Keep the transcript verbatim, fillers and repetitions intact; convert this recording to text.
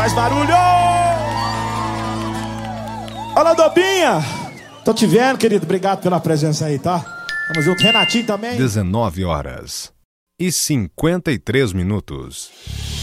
Faz barulho! Olá, Dobinha! Tô te vendo, querido. Obrigado pela presença aí, tá? Tamo junto. Renatinho também. dezenove horas e cinquenta e três minutos.